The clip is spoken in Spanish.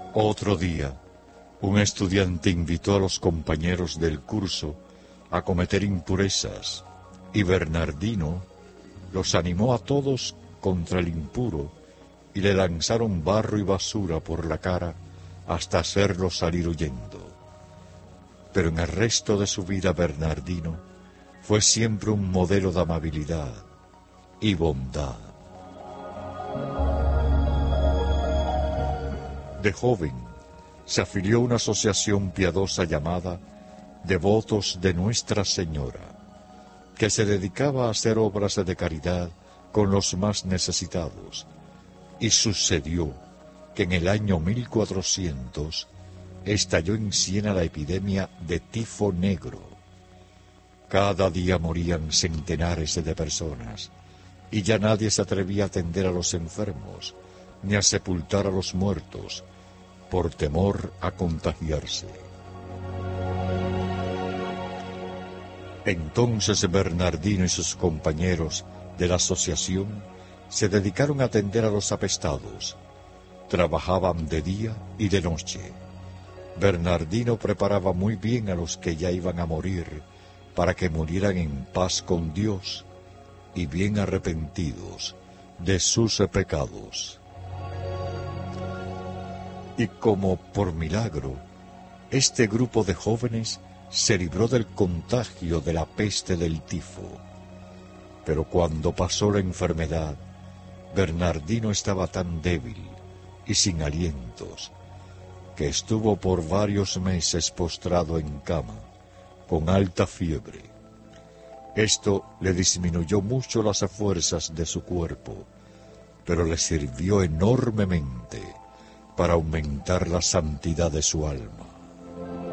Otro día, un estudiante invitó a los compañeros del curso a cometer impurezas, y Bernardino los animó a todos contra el impuro, y le lanzaron barro y basura por la cara hasta hacerlo salir huyendo. Pero en el resto de su vida Bernardino fue siempre un modelo de amabilidad y bondad. De joven, se afilió a una asociación piadosa llamada Devotos de Nuestra Señora, que se dedicaba a hacer obras de caridad con los más necesitados, y sucedió que en el año 1400 estalló en Siena la epidemia de tifo negro. Cada día morían centenares de personas, y ya nadie se atrevía a atender a los enfermos, ni a sepultar a los muertos, por temor a contagiarse. Entonces Bernardino y sus compañeros de la asociación se dedicaron a atender a los apestados. Trabajaban de día y de noche. Bernardino preparaba muy bien a los que ya iban a morir, para que murieran en paz con Dios y bien arrepentidos de sus pecados. Y como por milagro, este grupo de jóvenes se libró del contagio de la peste del tifo. Pero cuando pasó la enfermedad, Bernardino estaba tan débil y sin alientos, que estuvo por varios meses postrado en cama, con alta fiebre. Esto le disminuyó mucho las fuerzas de su cuerpo, pero le sirvió enormemente para aumentar la santidad de su alma.